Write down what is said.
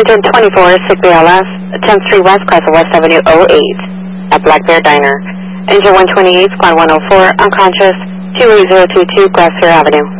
124, Sick BLS, 10th Street West, Class of West Avenue 08, at Black Bear Diner. Engine 128, Squad 104, unconscious, 28022, Glacier Avenue.